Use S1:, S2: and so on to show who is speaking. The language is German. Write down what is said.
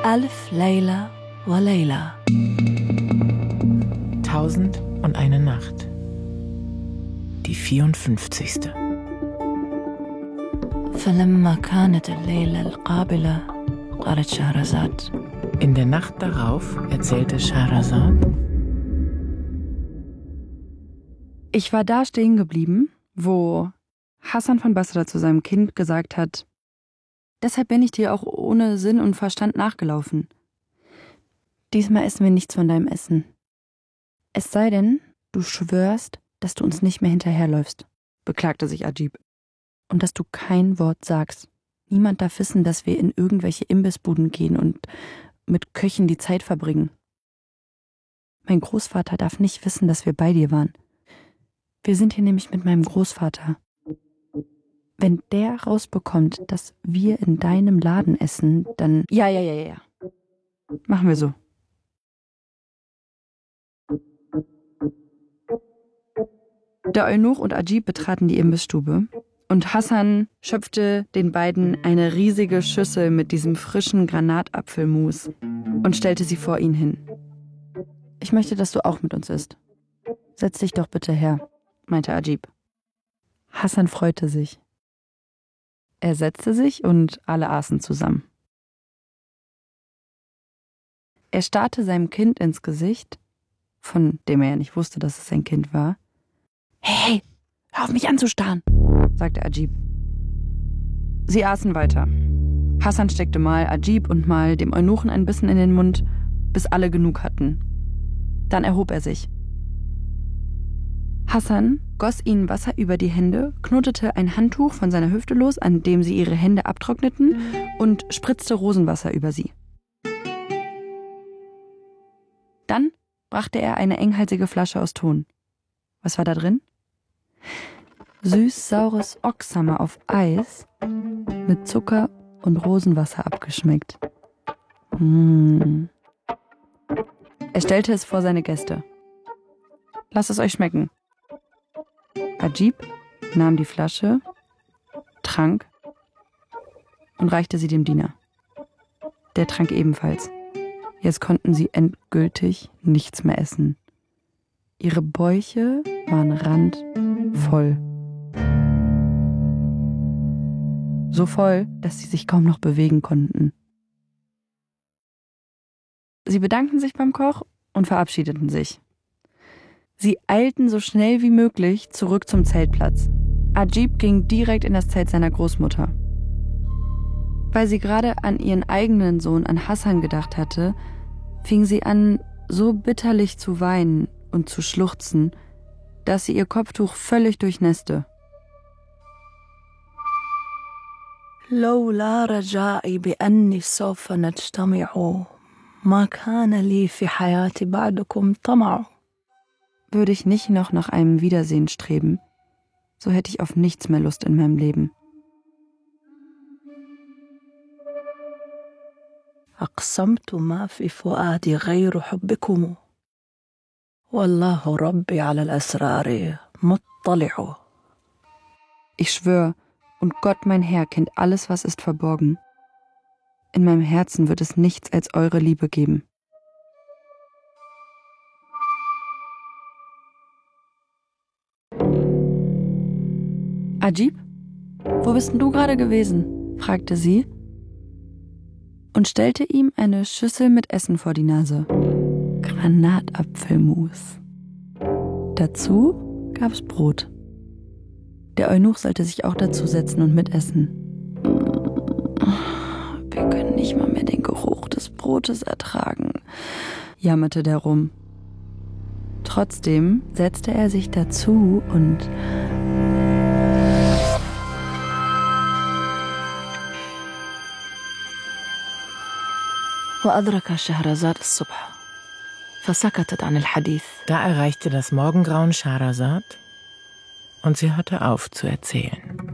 S1: ألف ليلة وليلة.
S2: 1001 Nacht. Die 54.
S1: فلما كانت الليلة القابلة قالت شهرزاد.
S2: In der Nacht darauf erzählte Schahrazad:
S3: Ich war da stehen geblieben, wo Hasan von Basra zu seinem Kind gesagt hat: Deshalb bin ich dir auch ohne Sinn und Verstand nachgelaufen. Diesmal essen wir nichts von deinem Essen. Es sei denn, du schwörst, dass du uns nicht mehr hinterherläufst, beklagte sich Ajib. Und dass du kein Wort sagst. Niemand darf wissen, dass wir in irgendwelche Imbissbuden gehen und mit Köchen die Zeit verbringen. Mein Großvater darf nicht wissen, dass wir bei dir waren. Wir sind hier nämlich mit meinem Großvater. Wenn der rausbekommt, dass wir in deinem Laden essen, dann... Ja. Machen wir so. Der Eunuch und Ajib betraten die Imbissstube und Hasan schöpfte den beiden eine riesige Schüssel mit diesem frischen Granatapfelmus und stellte sie vor ihn hin. Ich möchte, dass du auch mit uns isst. Setz dich doch bitte her, meinte Ajib. Hasan freute sich. Er setzte sich und alle aßen zusammen. Er starrte seinem Kind ins Gesicht, von dem er ja nicht wusste, dass es sein Kind war. Hey, hör auf mich anzustarren, sagte Ajib. Sie aßen weiter. Hasan steckte mal Ajib und mal dem Eunuchen ein Bissen in den Mund, bis alle genug hatten. Dann erhob er sich. Hasan goss ihnen Wasser über die Hände, knotete ein Handtuch von seiner Hüfte los, an dem sie ihre Hände abtrockneten, und spritzte Rosenwasser über sie. Dann brachte er eine enghalsige Flasche aus Ton. Was war da drin? Süß-saures Oxhammer auf Eis mit Zucker und Rosenwasser abgeschmeckt. Er stellte es vor seine Gäste. Lasst es euch schmecken. Ajib nahm die Flasche, trank und reichte sie dem Diener. Der trank ebenfalls. Jetzt konnten sie endgültig nichts mehr essen. Ihre Bäuche waren randvoll. So voll, dass sie sich kaum noch bewegen konnten. Sie bedankten sich beim Koch und verabschiedeten sich. Sie eilten so schnell wie möglich zurück zum Zeltplatz. Ajib ging direkt in das Zelt seiner Großmutter. Weil sie gerade an ihren eigenen Sohn, an Hasan, gedacht hatte, fing sie an, so bitterlich zu weinen und zu schluchzen, dass sie ihr Kopftuch völlig durchnässte.
S1: لولا رجائي بأني سوف نجتمع ما كان لي في حياتي بعدكم طمع.
S3: Würde ich nicht noch nach einem Wiedersehen streben, so hätte ich auf nichts mehr Lust in meinem Leben.
S1: أقسمت ما في فؤادي غير حبكم والله ربي على الأسرار مطلع.
S3: Ich schwöre, und Gott mein Herr kennt alles, was ist verborgen. In meinem Herzen wird es nichts als eure Liebe geben. Ajib, wo bist denn du gerade gewesen? Fragte sie und stellte ihm eine Schüssel mit Essen vor die Nase. Granatapfelmus. Dazu gab's Brot. Der Eunuch sollte sich auch dazu setzen und mitessen. Wir können nicht mal mehr den Geruch des Brotes ertragen, jammerte der Rum. Trotzdem setzte er sich dazu und
S1: وأدرك شهرزاد الصبح فسكتت عن الحديث.
S2: Da erreichte das Morgengrauen Schahrazad und sie hörte auf zu erzählen.